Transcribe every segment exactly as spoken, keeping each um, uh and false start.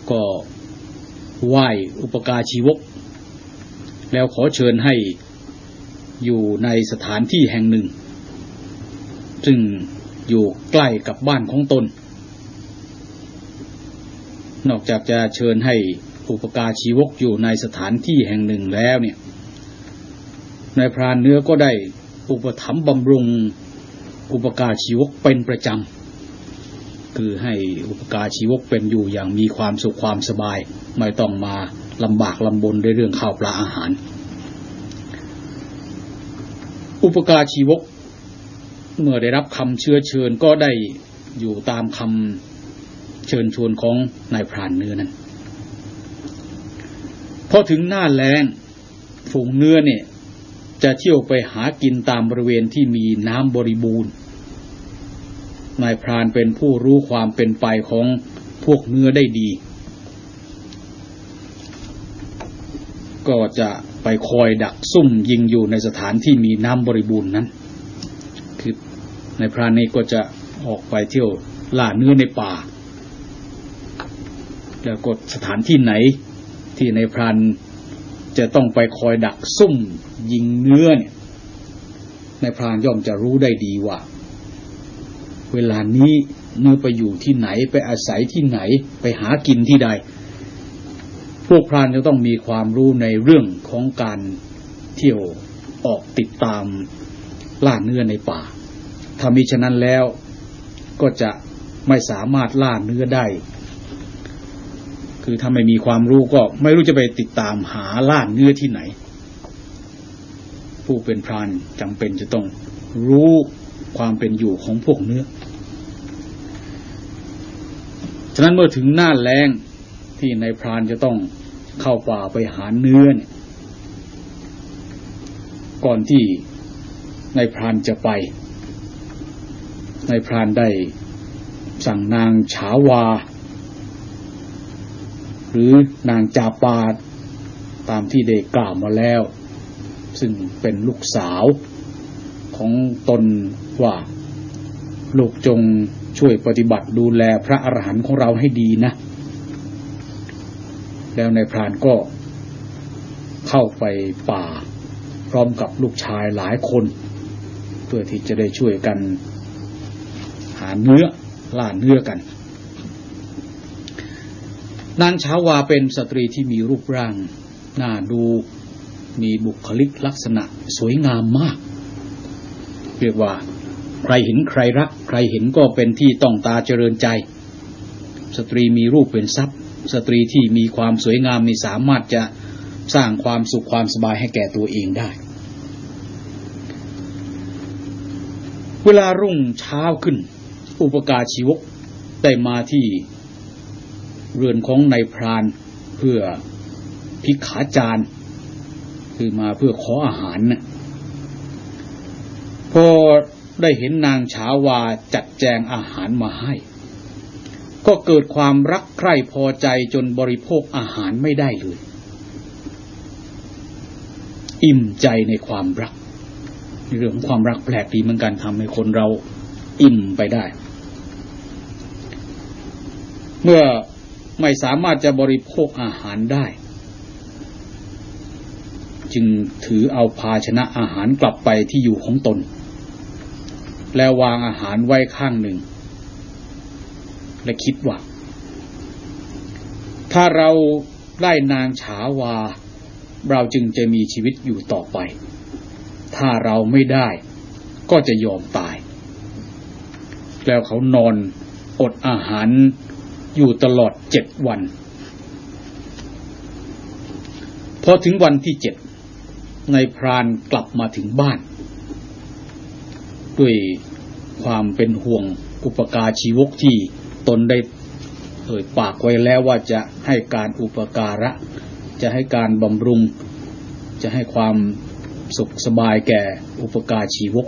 ก็ไหว้อุปการชีวกแล้วขอเชิญให้อยู่ในสถานที่แห่งหนึ่งซึ่งอยู่ใกล้กับบ้านของตนนอกจากจะเชิญให้อุปการชีวกอยู่ในสถานที่แห่งหนึ่งแล้วเนี่ยนายพรานเนื้อก็ได้อุปถัมภ์บำรุงอุปการชีวกเป็นประจำคือให้อุปการชีวกเป็นอยู่อย่างมีความสุขความสบายไม่ต้องมาลำบากลำบนในเรื่องข้าวปลาอาหารอุปการชีวกเมื่อได้รับคำเชื้อเชิญก็ได้อยู่ตามคำเชิญชวนของนายพรานเนื้อนั้นพอถึงหน้าแล้งฝูงเนื้อเนี่ยจะเที่ยวไปหากินตามบริเวณที่มีน้ำบริบูรณ์นายพรานเป็นผู้รู้ความเป็นไปของพวกเนื้อได้ดีก็จะไปคอยดักซุ่มยิงอยู่ในสถานที่มีน้ำบริบูรณ์นั้นคือนายพรานนี้ก็จะออกไปเที่ยวล่าเนื้อในป่าแล้วก็สถานที่ไหนที่นายพรานจะต้องไปคอยดักซุ่มยิงเนื้อเนี่ยนายพรานย่อมจะรู้ได้ดีว่าเวลานี้เนื้อไปอยู่ที่ไหนไปอาศัยที่ไหนไปหากินที่ใดพวกพรานจะต้องมีความรู้ในเรื่องของการเที่ยวออกติดตามล่าเนื้อในป่าถ้ามิฉะนั้นแล้วก็จะไม่สามารถล่าเนื้อได้คือถ้าไม่มีความรู้ก็ไม่รู้จะไปติดตามหาล่าเนื้อที่ไหนผู้เป็นพรานจำเป็นจะต้องรู้ความเป็นอยู่ของพวกเนื้อฉะนั้นเมื่อถึงหน้าแล้งที่นายพรานจะต้องเข้าป่าไปหาเนื้อเนี่ยก่อนที่นายพรานจะไปนายพรานได้สั่งนางฉาวาหรือนางจาปาตามที่ได้กล่าวมาแล้วซึ่งเป็นลูกสาวของตนว่าลูกจงช่วยปฏิบัติดูแลพระอรหันต์ของเราให้ดีนะแล้วนายพรานก็เข้าไปป่าพร้อมกับลูกชายหลายคนเพื่อที่จะได้ช่วยกันหาเนื้อล่าเนื้อกันนางชาวาเป็นสตรีที่มีรูปร่างน่าดูมีบุคลิกลักษณะสวยงามมากเรียกว่าใครเห็นใครรักใครเห็นก็เป็นที่ต้องตาเจริญใจสตรีมีรูปเป็นทรัพย์สตรีที่มีความสวยงามนี่สามารถจะสร้างความสุขความสบายให้แก่ตัวเองได้เวลารุ่งเช้าขึ้นอุปการชีวกได้มาที่เรือนของนายพรานเพื่อภิกขาจารย์คือมาเพื่อขออาหารนะพอได้เห็นนางฉาวาจัดแจงอาหารมาให้ก็เกิดความรักใคร่พอใจจนบริโภคอาหารไม่ได้เลยอิ่มใจในความรักเรื่องของความรักแปลกดีเหมือนกันทำให้คนเราอิ่มไปได้เมื่อไม่สามารถจะบริโภคอาหารได้จึงถือเอาภาชนะอาหารกลับไปที่อยู่ของตนแล้ววางอาหารไว้ข้างหนึ่งและคิดว่าถ้าเราได้นางฉาวาเราจึงจะมีชีวิตอยู่ต่อไปถ้าเราไม่ได้ก็จะยอมตายแล้วเขานอนอดอาหารอยู่ตลอดเจ็ดวันพอถึงวันที่เจ็ดนายพรานกลับมาถึงบ้านด้วยความเป็นห่วงอุปการชีวกที่ตนได้เอ่ยปากไว้แล้วว่าจะให้การอุปการะจะให้การบำรุงจะให้ความสุขสบายแก่อุปการชีวก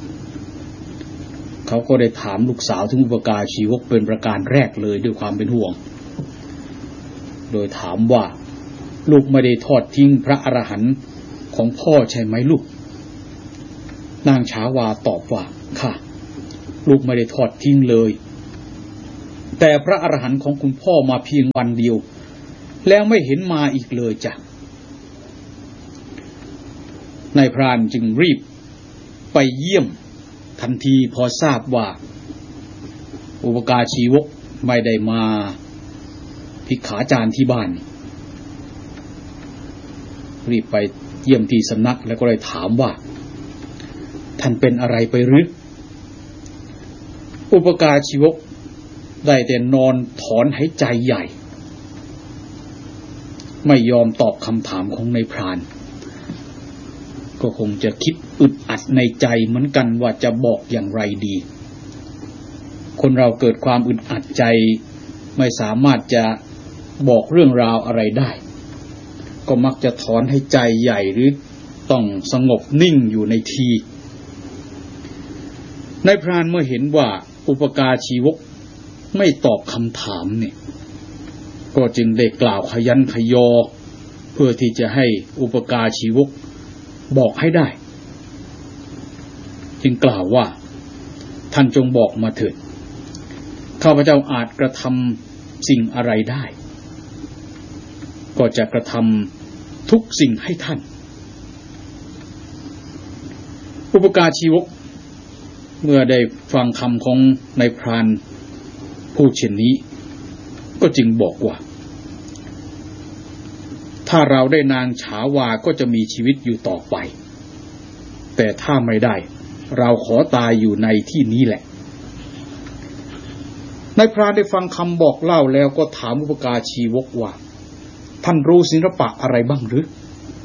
เขาก็ได้ถามลูกสาวถึงอุปการชีวกเป็นประการแรกเลยด้วยความเป็นห่วงโดยถามว่าลูกไม่ได้ทอดทิ้งพระอรหันต์ของพ่อใช่ไหมลูกนางฉาวาตอบว่าค่ะลูกไม่ได้ทอดทิ้งเลยแแต่พระอรหันต์ของคุณพ่อมาเพียงวันเดียวแล้วไม่เห็นมาอีกเลยจ้ะนายพรานจึงรีบไปเยี่ยมทันทีพอทราบว่าอุปการชีวกไม่ได้มาภิกขาจารย์ที่บ้านรีบไปเยี่ยมที่สำนักแล้วก็เลยถามว่าท่านเป็นอะไรไปหรืออุปการชีวกได้แต่นอนถอนหายใจใหญ่ไม่ยอมตอบคำถามของนายพรานก็คงจะคิดอึดอัดในใจเหมือนกันว่าจะบอกอย่างไรดีคนเราเกิดความอึดอัดใจไม่สามารถจะบอกเรื่องราวอะไรได้ก็มักจะถอนให้ใจใหญ่หรือต้องสงบนิ่งอยู่ในทีนายพรานเมื่อเห็นว่าอุปการชีวกไม่ตอบคำถามเนี่ยก็จึงได้กล่าวขยันขยอเพื่อที่จะให้อุปการชีวกบอกให้ได้จึงกล่าวว่าท่านจงบอกมาเถิดข้าพเจ้าอาจกระทำสิ่งอะไรได้ก็จะกระทำทุกสิ่งให้ท่านอุปการชีวกเมื่อได้ฟังคำของนายพรานพูดเช่นนี้ก็จึงบอกว่าถ้าเราได้นางฉาวาก็จะมีชีวิตอยู่ต่อไปแต่ถ้าไม่ได้เราขอตายอยู่ในที่นี้แหละนายพรานได้ฟังคำบอกเล่าแล้วก็ถามอุปการชีวกว่าท่านรู้ศิลปะอะไรบ้างหรือ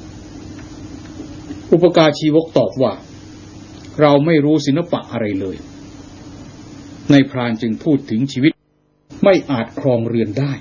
อุปการชีวกตอบว่าเราไม่รู้ศิลปะอะไรเลยนายพรานจึงพูดถึงชีวิตไม่อาจครองเรือนได้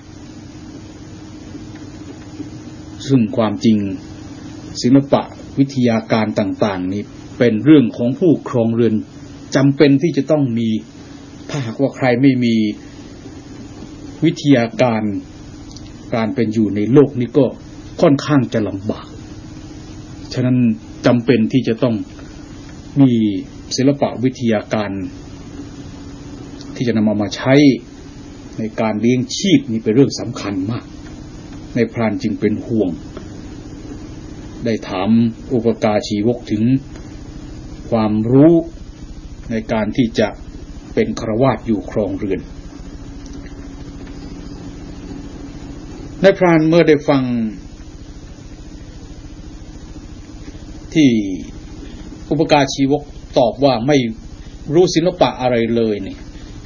ซึ่งความจริงศิลปะวิทยาการต่างๆนี้เป็นเรื่องของผู้ครองเรือนจำเป็นที่จะต้องมีถ้าหากว่าใครไม่มีวิทยาการการเป็นอยู่ในโลกนี้ก็ค่อนข้างจะลำบากฉะนั้นจำเป็นที่จะต้องมีศิลปะวิทยาการที่จะนำเอามาใช้ในการเลี้ยงชีพนี่เป็นเรื่องสำคัญมากในพรานจึงเป็นห่วงได้ถามอุปการชีวกถึงความรู้ในการที่จะเป็นฆราวาสอยู่ครองเรือนนายพรานเมื่อได้ฟังที่อุปการชีวกตอบว่าไม่รู้ศิลปะอะไรเลยเนี่ย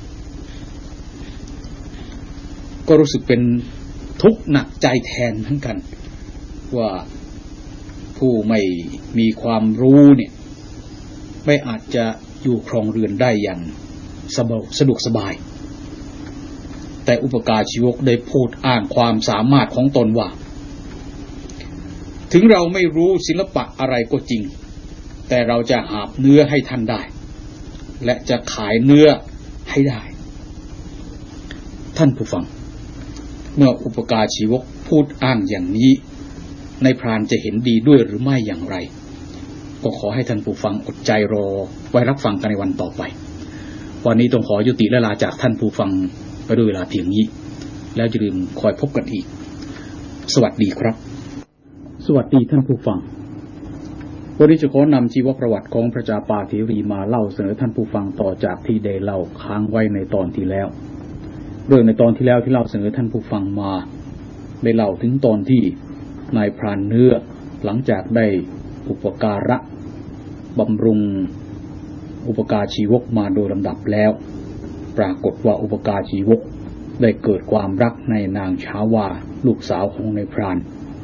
ก็รู้สึกเป็นทุกข์หนักใจแทนเหมือนกันว่าผู้ไม่มีความรู้เนี่ยไม่อาจจะอยู่ครองเรือนได้อย่างสะดวกสบายแต่อุปการชีวกได้พูดอ้างความสามารถของตนว่าถึงเราไม่รู้ศิลปะอะไรก็จริงแต่เราจะหาบเนื้อให้ท่านได้และจะขายเนื้อให้ได้ท่านผู้ฟังเมื่ออุปการชีวกพูดอ้างอย่างนี้นายพรานจะเห็นดีด้วยหรือไม่อย่างไรก็ขอให้ท่านผู้ฟังอดใจรอไว้รับฟังกันในวันต่อไปวันนี้ต้องขอยุติและลาจากท่านผู้ฟังไปด้วยเวลาเพียงนี้แล้วอย่าลืมคอยพบกันอีกสวัสดีครับสวัสดีท่านผู้ฟังวันนี้จะขอนำชีวประวัติของพระจาปาเถรีมาเล่าเสนอท่านผู้ฟังต่อจากที่ได้เล่าค้างไว้ในตอนที่แล้วเรื่องในตอนที่แล้วที่เล่าเสนอท่านผู้ฟังมาได้เล่าถึงตอนที่นายพรานเนื้อหลังจากได้อุปการะบำรุงอุปการชีวกมาโดยลำดับแล้วปรากฏว่าอุปการชีวกได้เกิดความรักในนางฉาวาลูกสาวของนายพราน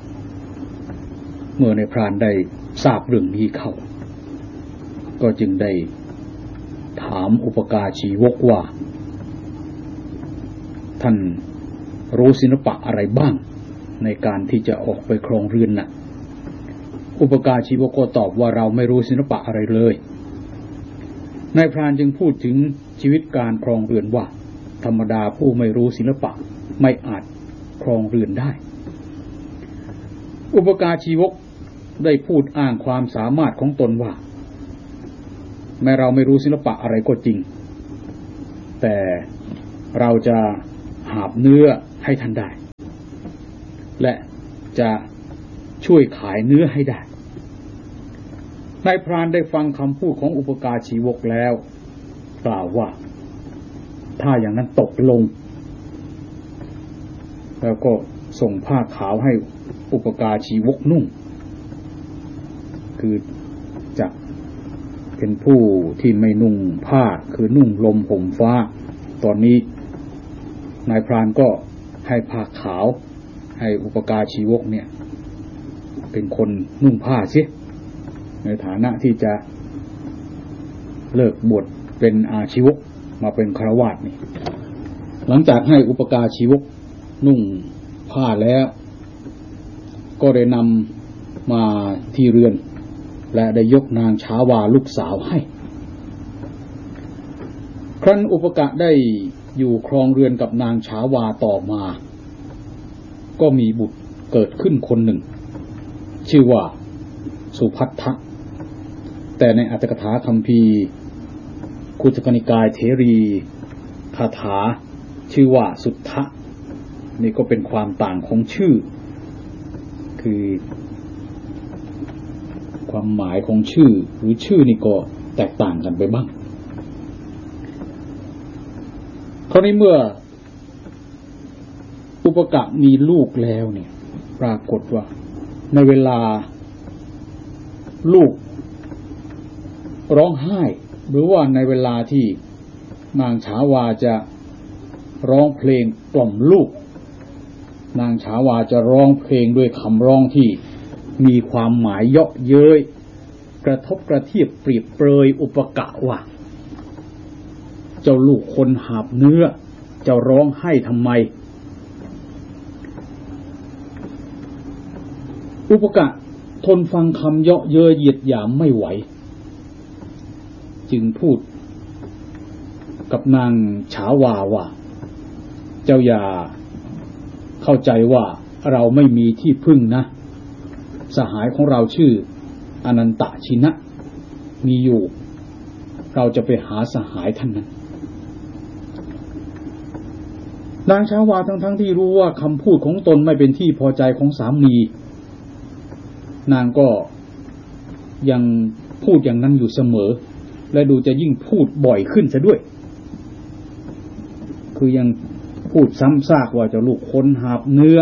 เมื่อนายพรานได้ทราบเรื่องนี้เข้าก็จึงได้ถามอุปการชีวกว่าท่านรู้ศิลปะอะไรบ้างในการที่จะออกไปครองเรือนน่ะอุปการชีวกก็ตอบว่าเราไม่รู้ศิลปะอะไรเลยนายพรานจึงพูดถึงชีวิตการครองเรือนว่าธรรมดาผู้ไม่รู้ศิลปะไม่อาจครองเรือนได้อุปการชีวกได้พูดอ้างความสามารถของตนว่าแม้เราไม่รู้ศิลปะอะไรก็จริงแต่เราจะหาบเนื้อให้ท่านได้และจะช่วยขายเนื้อให้ได้นายพรานได้ฟังคำพูดของอุปการชีวกแล้วกล่าวว่าถ้าอย่างนั้นตกลงแล้วก็ส่งผ้าขาวให้อุปการชีวกนุ่งคือจะเป็นผู้ที่ไม่นุ่งผ้าคือนุ่งลมห่มฟ้าตอนนี้นายพรานก็ให้ผ้าขาวให้อุปการชีวกเนี่ยเป็นคนนุ่งผ้าสิในฐานะที่จะเลิกบวชเป็นอาชีวกมาเป็นฆราวาสนี่หลังจากให้อุปการชีวกนุ่งผ้าแล้วก็ได้นำมาที่เรือนและได้ยกนางช้าวาลูกสาวให้ครั้นอุปกะได้อยู่ครองเรือนกับนางช้าวาต่อมาก็มีบุตรเกิดขึ้นคนหนึ่งชื่อว่าสุพัทธะแต่ในอรรถกถาคัมภีร์คุตกนิกายเถรีคาถาชื่อว่าสุทธะนี่ก็เป็นความต่างของชื่อคือความหมายของชื่อหรือชื่อนี่ก็แตกต่างกันไปบ้างคราวนี้เมื่ออุปกะมีลูกแล้วเนี่ยปรากฏว่าในเวลาลูกร้องไห้หรือว่าในเวลาที่นางฉาวาจะร้องเพลงกล่อมลูกนางฉาวาจะร้องเพลงด้วยคำร้องที่มีความหมายเยาะเย้ยกระทบกระเทียบเปรียบเปรยอุปกะว่าเจ้าลูกคนหาบเนื้อเจ้าร้องไห้ทำไมอุปกะทนฟังคำเยาะเย้ยเหยียดหยามไม่ไหวจึงพูดกับนางฉาวาว่าเจ้าอย่าเข้าใจว่าเราไม่มีที่พึ่งนะสหายของเราชื่ออนันตชินะมีอยู่เราจะไปหาสหายท่านนั้นนางชาวาทั้งๆ ท, ที่รู้ว่าคำพูดของตนไม่เป็นที่พอใจของสามีนางก็ยังพูดอย่างนั้นอยู่เสมอและดูจะยิ่งพูดบ่อยขึ้นซะด้วยคือยังพูดซ้ำซากว่าเจ้าลูกคนหาบเนื้อ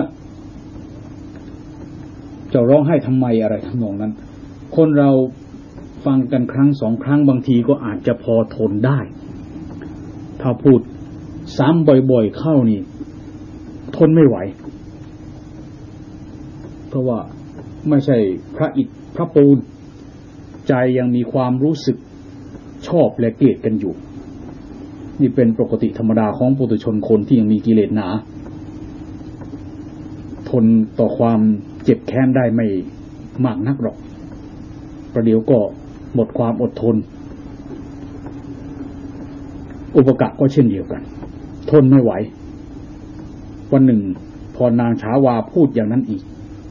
เจ้าร้องไห้ทำไมอะไรทำนองนั้นคนเราฟังกันครั้งสองครั้งบางทีก็อาจจะพอทนได้ถ้าพูดซ้ำบ่อยๆเข้านี่ทนไม่ไหวเพราะว่าไม่ใช่พระอิฐพระปูนใจยังมีความรู้สึกชอบและเกลียดกันอยู่นี่เป็นปกติธรรมดาของปุถุชนคนที่ยังมีกิเลสหนาทนต่อความเจ็บแค้นได้ไม่มากนักหรอกประเดี๋ยวก็หมดความอดทนอุปกะก็เช่นเดียวกันทนไม่ไหววันหนึ่งพอนางฉาวาพูดอย่างนั้นอีก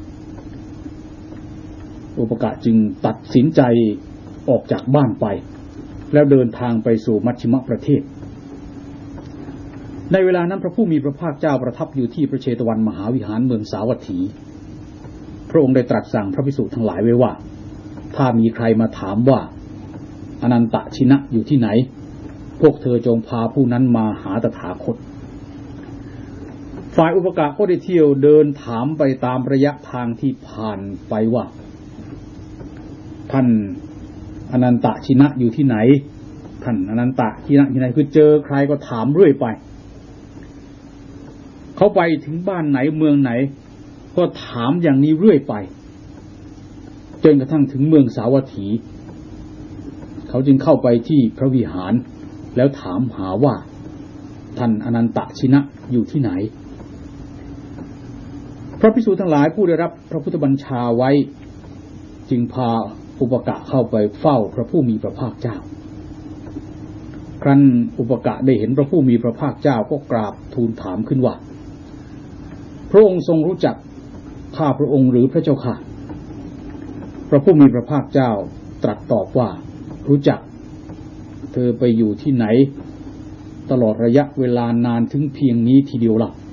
อุปกะจึงตัดสินใจออกจากบ้านไปแล้วเดินทางไปสู่มัชชิมประเทศในเวลานั้นพระผู้มีพระภาคเจ้าประทับอยู่ที่พระเชตวันมหาวิหารเมืองสาวัตถีพระองค์ได้ตรัสสั่งพระภิกษุทั้งหลายไว้ว่าถ้ามีใครมาถามว่าอนันตชินะอยู่ที่ไหนพวกเธอจงพาผู้นั้นมาหาตถาคตฝ่ายอุปกะก็ได้เที่ยวเดินถามไปตามระยะทางที่ผ่านไปว่าท่านอนันตชินะอยู่ที่ไหนท่านอนันตชินะที่ไหนคือเจอใครก็ถามเรื่อยไปเขาไปถึงบ้านไหนเมืองไหนก็ถามอย่างนี้เรื่อยไปจนกระทั่งถึงเมืองสาวัตถีเขาจึงเข้าไปที่พระวิหารแล้วถามหาว่าท่านอนันตชินะอยู่ที่ไหนพระภิกษุทั้งหลายผู้ได้รับพระพุทธบัญชาไว้จึงพาอุปกะเข้าไปเฝ้าพระผู้มีพระภาคเจ้าครั้นอุปกะได้เห็นพระผู้มีพระภาคเจ้าก็กราบทูลถามขึ้นว่าพระองค์ทรงรู้จักข้าพระองค์หรือพระเจ้าค่ะพระผู้มีพระภาคเจ้าตรัสตอบว่ารู้จักเธอไปอยู่ที่ไหนตลอดระยะเวลานานถึงเพียงนี้ทีเดียวล่ะ